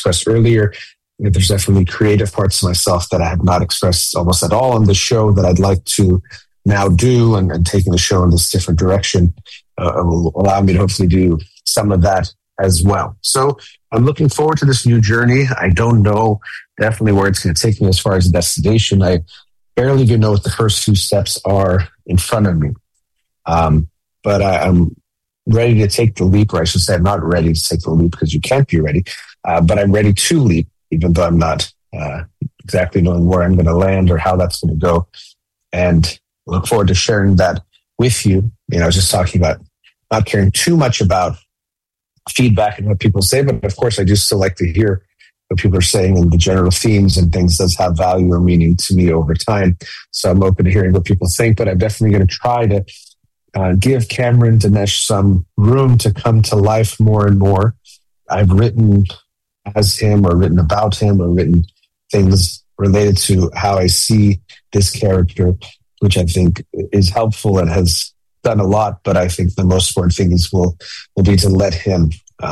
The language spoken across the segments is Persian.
expressed earlier. There's definitely creative parts of myself that I have not expressed almost at all on the show that I'd like to now do, and taking the show in this different direction will allow me to hopefully do some of that as well. So I'm looking forward to this new journey. I don't know definitely where it's going to take me as far as the destination. I barely even know what the first few steps are in front of me. But I'm ready to take the leap, or I should say I'm not ready to take the leap because you can't be ready, but I'm ready to leap, even though I'm not exactly knowing where I'm going to land or how that's going to go. And look forward to sharing that with you. I was just talking about not caring too much about feedback and what people say, but of course I do still like to hear what people are saying, and the general themes and things does have value or meaning to me over time. So I'm open to hearing what people think, but I'm definitely going to try to give Cameron Dinesh some room to come to life more and more. I've written as him, or written about him, or written things related to how I see this character, which I think is helpful and has done a lot. But I think the most important thing will be to let him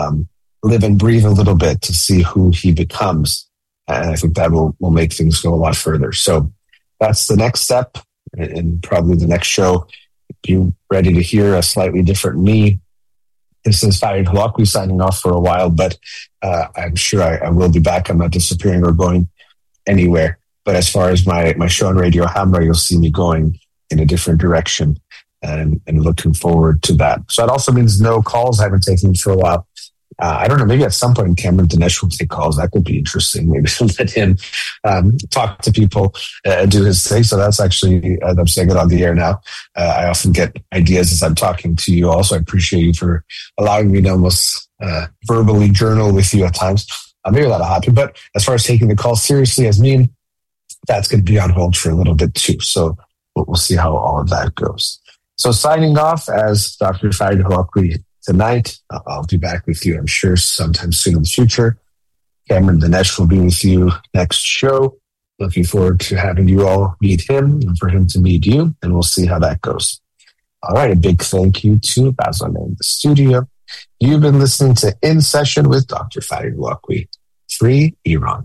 live and breathe a little bit to see who he becomes. And I think that will make things go a lot further. So that's the next step, and probably the next show. Be ready to hear a slightly different me. This is Farid Holakwi signing off for a while, but I'm sure I will be back. I'm not disappearing or going anywhere. But as far as my show on Radio Hamra, you'll see me going in a different direction, and looking forward to that. So it also means no calls. I haven't taken for a while. I don't know, maybe at some point Cameron Dinesh will take calls. That could be interesting. Maybe let him talk to people and do his thing. So that's actually, I'm saying it on the air now. I often get ideas as I'm talking to you also. I appreciate you for allowing me to almost verbally journal with you at times. Maybe that'll happen. But as far as taking the call seriously as me, that's going to be on hold for a little bit too. So we'll see how all of that goes. So signing off as Dr. Farid Holakwi tonight. I'll be back with you, I'm sure, sometime soon in the future. Cameron Dinesh will be with you next show. Looking forward to having you all meet him and for him to meet you, and we'll see how that goes. All right, a big thank you to Basil in the studio. You've been listening to In Session with Dr. Farid Holakwi. Free Iran.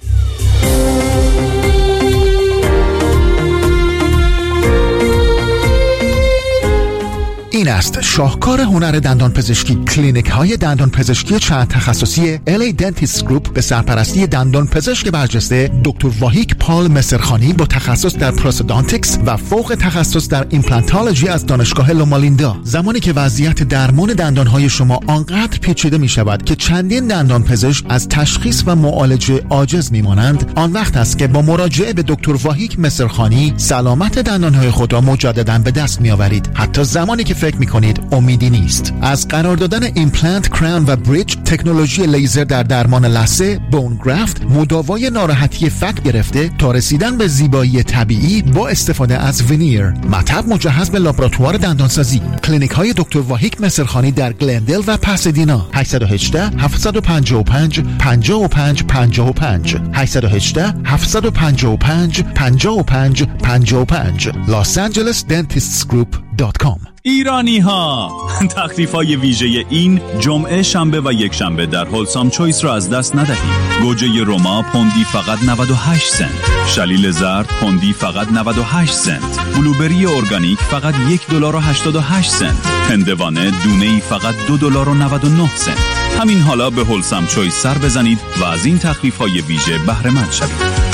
این است شاهکار هنر دندان پزشکی. کلینیک های دندان پزشکی چند تخصصی LA Dentist Group به سرپرستی دندان پزشک برجسته دکتر واهیک پال مصرخانی با تخصص در پروستودانتیکس و فوق تخصص در ایمپلانتولوژی از دانشگاه لومالیندا. زمانی که وضعیت درمان دندان های شما آنقدر پیچیده می شود که چندین دندان پزشک از تشخیص و معالجه عاجز می مانند، آن وقت است که با مراجعه به دکتر واهیک مصرخانی سلامت دندان های خود را مجددا به دست می آورید، حتی زمانی که فکر می‌کنید امیدی نیست. از قرار دادن ایمپلنت، کراون و بریج، تکنولوژی لیزر در درمان لثه، بون گرافت، مداوای ناراحتی فک گرفته تا رسیدن به زیبایی طبیعی با استفاده از ونیر. مطب مجهز به لابراتوار دندانسازی. کلینیک‌های دکتر واهیک مصرخانی در گلندل و پاسادینا. 818 755 55 55 818 755 55 55 losangelesdentistsgroup.com. ایرانی ها، تخفیف های ویژه این جمعه، شنبه و یک شنبه در هولسام چویس را از دست ندهید. گوجه روما پوندی فقط 98 سنت، شلیل زرد پوندی فقط 98 سنت، بلوبری ارگانیک فقط $1.88 سنت، هندوانه دونه‌ای فقط $2.99 سنت. همین حالا به هولسام چویس سر بزنید و از این تخفیف های ویژه بهره مند شوید.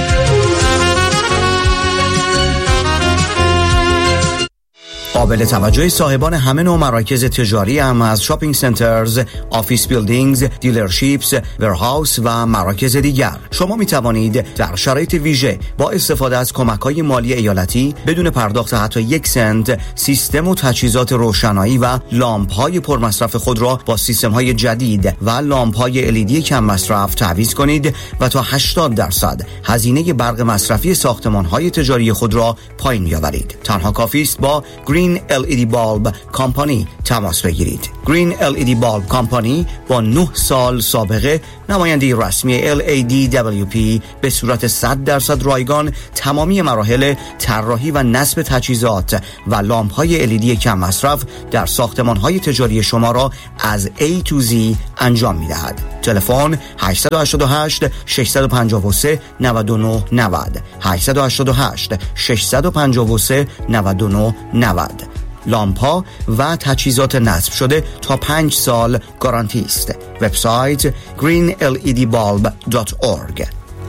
قابل توجه صاحبان همه نوع مراکز تجاری هم از شاپینگ سنترز، آفیس بیلدینگز، دیلرشیپس، ورهاوس و مراکز دیگر. شما می توانید در شرایط ویژه با استفاده از کمک‌های مالی ایالتی بدون پرداخت حتی 1 سنت سیستم و تجهیزات روشنایی و لامپ‌های پرمصرف خود را با سیستم‌های جدید و لامپ‌های LED کم مصرف تعویض کنید و تا 80% هزینه برق مصرفی ساختمان‌های تجاری خود را پایین بیاورید. تنها کافی است با گرین گرین LED بالب کمپانی تماس بگیرید. گرین LED بالب کمپانی با 9 سال سابقه نماینده رسمی LADWP به صورت 100% رایگان تمامی مراحل طراحی و نصب تجهیزات و لامپ‌های LED کم مصرف در ساختمان‌های تجاری شما را از A to Z انجام می‌دهد. تلفن 888 653 99 90 888 653 99 90. لامپا و تجهیزات نصب شده تا 5 سال گارانتی است. وبسایت greenledbulb.org.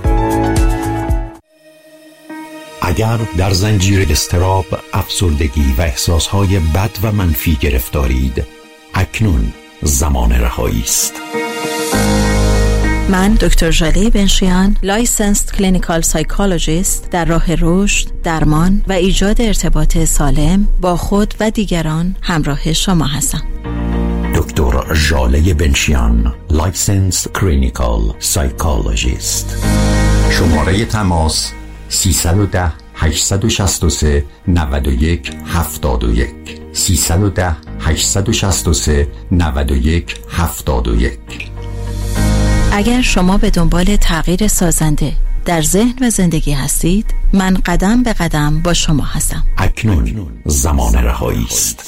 اگر در زنجیر اضطراب، افسردگی و احساسهای بد و منفی گرفتارید، اکنون زمان رهایی است. من دکتر ژاله بنشیان، لایسنسد کلینیکال سایکولوژیست، در راه رشد، درمان و ایجاد ارتباط سالم با خود و دیگران همراه شما هستم. دکتر ژاله بنشیان، لایسنسد کلینیکال سایکولوژیست. شماره تماس 310 863 91 71 310 863 91 71. اگر شما به دنبال تغییر سازنده در ذهن و زندگی هستید، من قدم به قدم با شما هستم. اکنون زمان رهایی است.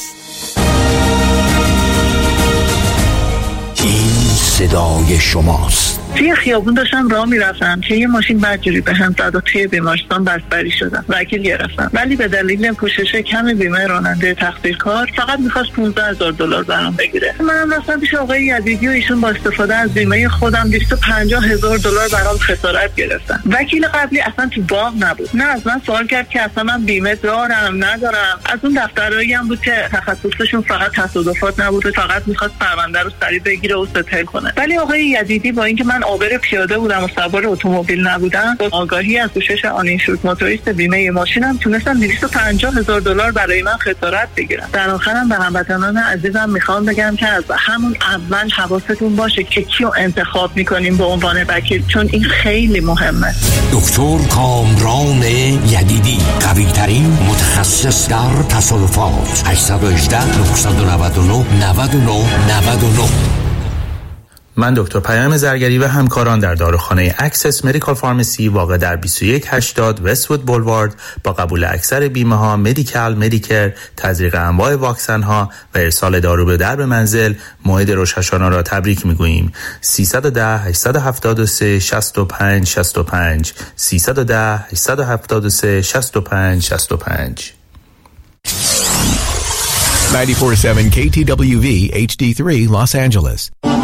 این صدای شماست. توی خیابون داشتم راه میرفتم که یه ماشین بدجوری به هم زد و توی بیمارستان بستری شدم. وکیل گرفتم، ولی به دلیل پوشش کم بیمه راننده تقصیرکار فقط می‌خواست $15,000 برام بگیره. منم رفتم پیش آقای یزیدی و ایشون با استفاده از بیمه خودم $250,000 برام خسارت گرفتن. وکیل قبلی اصلا تو باغ نبود، نه از من سوال کرد که اصلا من بیمه دارم ندارم. از اون دفترایی هم بود که تخصصشون فقط تصادفات نبود، فقط می‌خواست پرونده رو سریع بگیره و ستل کنه. ولی آقای یزیدی با اینکه من عابر پیاده بودم و سوار اتومبیل نبودم، با آگاهی از پوشش آنینشورد موتوریست بیمه ماشینم تونستم $250,000 برای من خسارت بگیرم. در آخرم به هموطنان عزیزم میخوام بگم که از همون اول حواستون باشه که کیو انتخاب میکنیم به عنوان وکیل، چون این خیلی مهمه. دکتر کامران یدیدی، قوی ترین متخصص در تصادفات. 818 999 99 99. من دکتر پیام زرگری و همکاران در داروخانه اکسس مدیکال فارمسی واقع در 2180 وست‌وود بولوارد با قبول اکثر بیمه ها، مدیکال، مدیکر، تزریق انواع واکسن ها و ارسال دارو به درب منزل موعد روش هاشانا را تبریک میگوییم. 310 873 65 65 310 873 65 65. 94.7 KTWV HD3 Los Angeles.